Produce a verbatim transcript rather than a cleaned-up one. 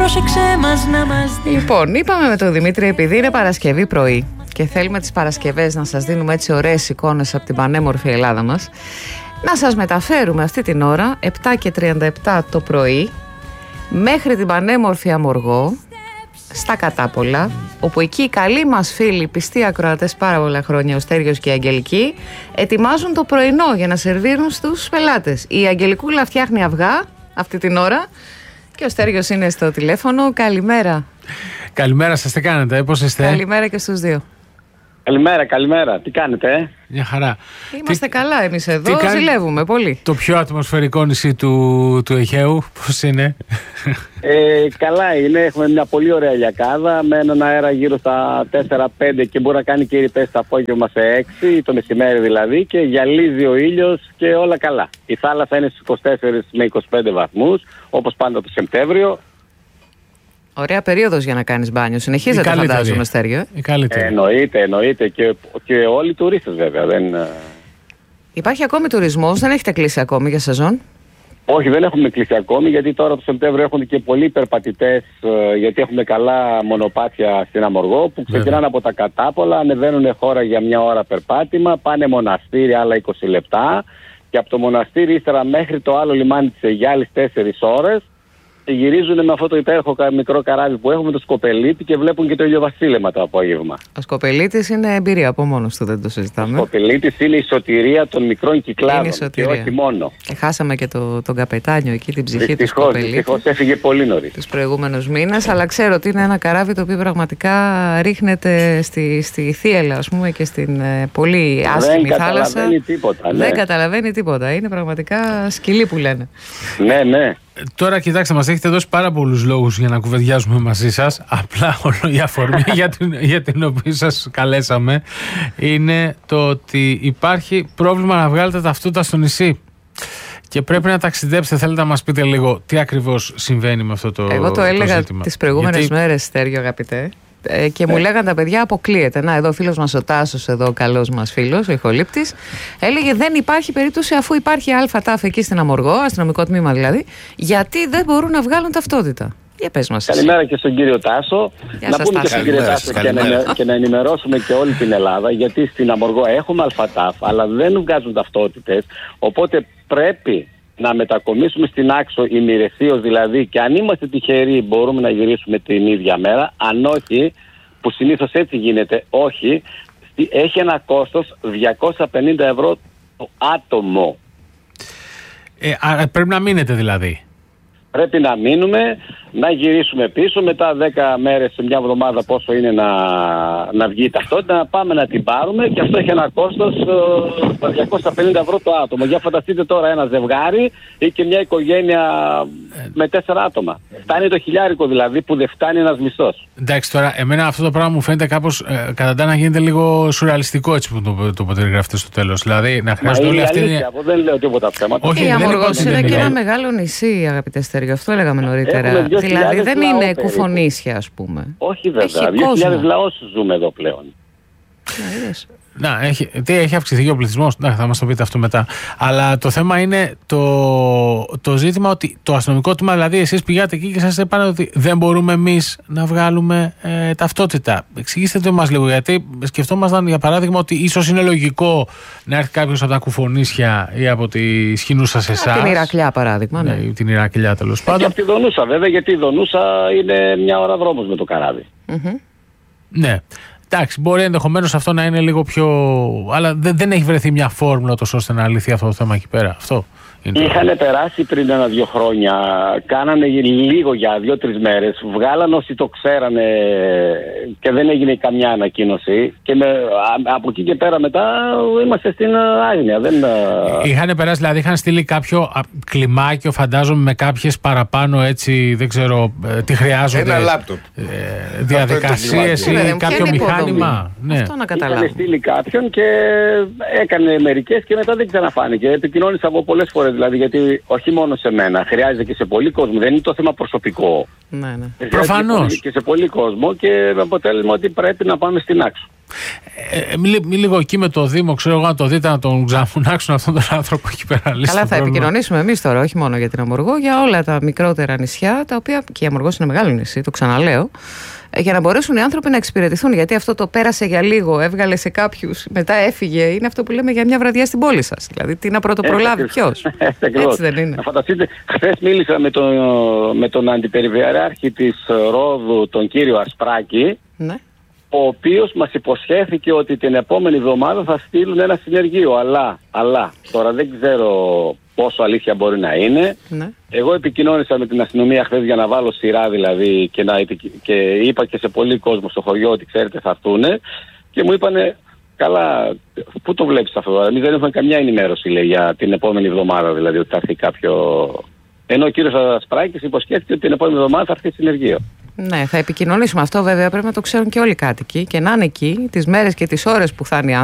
πρόσεξε μας να μας δει. Λοιπόν, είπαμε με τον Δημήτρη, επειδή είναι Παρασκευή πρωί και θέλουμε τις Παρασκευές να σας δίνουμε έτσι ωραίες εικόνες από την πανέμορφη Ελλάδα μας, να σας μεταφέρουμε αυτή την ώρα επτά και τριάντα επτά το πρωί μέχρι την πανέμορφη Αμοργό, στα Κατάπολα, όπου εκεί οι καλοί μας φίλοι, πιστοί ακροατές πάρα πολλά χρόνια, ο Στέργιος και η Αγγελική, ετοιμάζουν το πρωινό για να σερβίρουν στους πελάτες. Η Αγγελικούλα φτιάχνει αυγά αυτή την ώρα και ο Στέργιος είναι στο τηλέφωνο. Καλημέρα. Καλημέρα σας, τι κάνετε, πώς είστε? Καλημέρα και στους δύο. Καλημέρα, καλημέρα. Τι κάνετε, ε? Μια χαρά. Είμαστε τι, καλά εμείς εδώ, ζηλεύουμε πολύ. Το πιο ατμοσφαιρικό νησί του, του Αιγαίου, πώς είναι? Ε, καλά είναι, έχουμε μια πολύ ωραία λιακάδα με έναν αέρα γύρω στα τέσσερα πέντε και μπορεί να κάνει και ρηπές το απόγευμα σε έξι, το μεσημέρι δηλαδή, και γυαλίζει ο ήλιος και όλα καλά. Η θάλασσα είναι στους είκοσι τέσσερα με είκοσι πέντε βαθμούς, όπως πάντα το Σεπτέμβριο. Ωραία περίοδος για να κάνεις μπάνιο. Συνεχίζεται, φαντάζομαι, Στέργιο. Η καλύτερη. Ε, εννοείται, εννοείται. Και, και όλοι οι τουρίστες, βέβαια. Δεν... Υπάρχει ακόμη τουρισμός, δεν έχετε κλείσει ακόμη για σεζόν? Όχι, δεν έχουμε κλείσει ακόμη, γιατί τώρα το Σεπτέμβριο έχουν και πολλοί περπατητές, γιατί έχουμε καλά μονοπάτια στην Αμοργό που ξεκινάνε βέβαια από τα Κατάπολα, ανεβαίνουν χώρα για μια ώρα περπάτημα, πάνε μοναστήρι άλλα είκοσι λεπτά και από το μοναστήρι ύστερα μέχρι το άλλο λιμάνι της Αιγιάλης τέσσερις ώρες. Γυρίζουν με αυτό το υπέροχο μικρό καράβι που έχουμε, το Σκοπελίτη, και βλέπουν και το ηλιοβασίλεμα το απόγευμα. Ο Σκοπελίτης είναι εμπειρία από μόνος του, δεν το συζητάμε. Ο Σκοπελίτης είναι η σωτηρία των μικρών κυκλάδων και όχι μόνο. Και χάσαμε και το, τον καπετάνιο εκεί, την ψυχή δυστυχώς, του Σκοπελίτη. Δυστυχώς έφυγε πολύ νωρίς. Τους προηγούμενους μήνες, αλλά ξέρω ότι είναι ένα καράβι το οποίο πραγματικά ρίχνεται στη, στη θύελλα, ας πούμε, και στην ε, πολύ άσχημη δεν θάλασσα. Καταλαβαίνει τίποτα, ναι. Δεν καταλαβαίνει τίποτα. Είναι πραγματικά σκυλί που λένε. Ναι, ναι. Τώρα κοιτάξτε, μας έχετε δώσει πάρα πολλούς λόγους για να κουβεντιάζουμε μαζί σας. Απλά όλο η αφορμή για, την, για την οποία σας καλέσαμε είναι το ότι υπάρχει πρόβλημα να βγάλετε ταυτότητα στο νησί. Και πρέπει να ταξιδέψετε. Θέλετε να μας πείτε λίγο τι ακριβώς συμβαίνει με αυτό το, Εγώ το έλεγα το τις προηγούμενες Γιατί... μέρες, Στέργιο, αγαπητέ. Και μου λέγανε τα παιδιά, αποκλείεται. Να, εδώ ο φίλος μας ο Τάσος, εδώ ο καλός μας φίλος, ο ηχολήπτης, έλεγε δεν υπάρχει περίπτωση, αφού υπάρχει ΑΤΑΦ εκεί στην Αμοργό, αστυνομικό τμήμα δηλαδή, γιατί δεν μπορούν να βγάλουν ταυτότητα. Για πες μας. Καλημέρα και στον κύριο Τάσο. Γεια να σας, πούμε Τάσο. και στον κύριο Τάσο και να, και να ενημερώσουμε και όλη την Ελλάδα, γιατί στην Αμοργό έχουμε ΑΤΑΦ, αλλά δεν βγάζουν ταυτότητες. Οπότε πρέπει να μετακομίσουμε στην Άξο ημηρεσίως, δηλαδή, και αν είμαστε τυχεροί μπορούμε να γυρίσουμε την ίδια μέρα. Αν όχι, που συνήθως έτσι γίνεται, όχι, έχει ένα κόστος διακόσια πενήντα ευρώ το άτομο. Ε, α, πρέπει να μείνετε δηλαδή. Πρέπει να μείνουμε, να γυρίσουμε πίσω, μετά δέκα μέρες σε μια εβδομάδα πόσο είναι να, να βγει η ταυτότητα, να πάμε να την πάρουμε, και αυτό έχει ένα κόστος ε, διακόσια πενήντα ευρώ το άτομο. Για φανταστείτε τώρα ένα ζευγάρι ή και μια οικογένεια με τέσσερα άτομα. Φτάνει το χιλιάρικο δηλαδή, που δεν φτάνει ένας μισθός. Εντάξει, τώρα εμένα αυτό το πράγμα μου φαίνεται κάπως ε, κατά να γίνεται λίγο σουρεαλιστικό, έτσι που το, το περιγράφετε στο τέλος. Δηλαδή να χρειάζεται όλη αυτή. Αλήθεια, εγώ δεν λέω τίποτα ψέματα. Όχι, η Αμοργός είναι και ένα μεγάλο νησί, αγαπητέ Στέργιο, αυτό λέγαμε νωρίτερα. Δηλαδή δεν είναι κουφονίσια, ας πούμε. Όχι βέβαια, δύο χιλιάδες λαός ζούμε εδώ πλέον. Να, έχει, τι, έχει αυξηθεί και ο πληθυσμός. Να, θα μας το πείτε αυτό μετά. Αλλά το θέμα είναι το, το ζήτημα ότι το αστυνομικό τμήμα, δηλαδή εσείς πηγάτε εκεί και σας είπαν ότι δεν μπορούμε εμείς να βγάλουμε ε, ταυτότητα. Εξηγήστε το μας λίγο, γιατί σκεφτόμασταν για παράδειγμα ότι ίσως είναι λογικό να έρθει κάποιος από τα Κουφονίσια ή από τη Σχοινούσα σε εσάς. Την Ηρακλιά παράδειγμα. Ναι, ναι, την Ηρακλιά τέλος πάντων. Και από τη Δονούσα βέβαια, γιατί η Δονούσα είναι μια ώρα δρόμος με το καράβι. Mm-hmm. Ναι. Εντάξει, μπορεί ενδεχομένως αυτό να είναι λίγο πιο. Αλλά δεν, δεν έχει βρεθεί μια φόρμουλα τόσο ώστε να λυθεί αυτό το θέμα εκεί πέρα. Αυτό είναι. Είχαν περάσει πριν ένα-δύο χρόνια. Κάνανε λίγο για δύο-τρεις μέρες. Βγάλαν όσοι το ξέρανε και δεν έγινε καμιά ανακοίνωση. Και με, από εκεί και πέρα μετά είμαστε στην άγνοια. Δεν... Είχαν περάσει, δηλαδή είχαν στείλει κάποιο κλιμάκιο, φαντάζομαι, με κάποιες παραπάνω έτσι, δεν ξέρω τι χρειάζονται. Ένα λάπτοπ. Ε, διαδικασίες ή ναι, κάποιο μηχάνημα. Ναι. Αυτό να καταλάβω. Είχαν στείλει κάποιον και έκανε μερικές και μετά δεν ξαναφάνηκε. Επικοινώνησα από πολλές φορές δηλαδή, γιατί όχι μόνο σε μένα, χρειάζεται και σε πολύ κόσμο. Δεν είναι το θέμα προσωπικό. Ναι, ναι. Προφανώς. Και σε πολύ κόσμο, και με αποτέλεσμα ότι πρέπει να πάμε στην Άξο. Ε, μη, μη λίγο εκεί με το Δήμο, ξέρω εγώ, να το δείτε, να τον ξαφουνάξουν αυτόν τον άνθρωπο εκεί πέρα. Καλά, θα πρόβλημα. Επικοινωνήσουμε εμείς τώρα, όχι μόνο για την Αμοργό, για όλα τα μικρότερα νησιά, τα οποία και η Αμοργός είναι μεγάλο νησί, το ξαναλέω, για να μπορέσουν οι άνθρωποι να εξυπηρετηθούν. Γιατί αυτό το πέρασε για λίγο, έβγαλε σε κάποιους, μετά έφυγε, είναι αυτό που λέμε για μια βραδιά στην πόλη σας. Δηλαδή, τι να πρωτοπρολάβει ποιος. Έτσι δεν είναι. Να φανταστείτε, χθες μίλησα με τον, με τον αντιπεριφερειάρχη της Ρόδου, τον κύριο Ασπράκη. Ναι. Ο οποίος μας υποσχέθηκε ότι την επόμενη εβδομάδα θα στείλουν ένα συνεργείο. Αλλά, αλλά τώρα δεν ξέρω πόσο αλήθεια μπορεί να είναι. Ναι. Εγώ επικοινώνησα με την αστυνομία χθες για να βάλω σειρά δηλαδή και, να, και είπα και σε πολύ κόσμο στο χωριό ότι ξέρετε θα έρθουν. Και μου είπανε, καλά, πού το βλέπεις αυτό? Εμείς δεν έχουμε καμιά ενημέρωση, λέει, για την επόμενη εβδομάδα, δηλαδή ότι θα έρθει κάποιο. Ενώ ο κύριος Ασπράκης υποσχέθηκε ότι την επόμενη εβδομάδα θα έρθει συνεργείο. Ναι, θα επικοινωνήσουμε αυτό, βέβαια πρέπει να το ξέρουν και όλοι οι κάτοικοι και να είναι εκεί τις μέρες και τις ώρες που θα είναι οι άνθρωποι.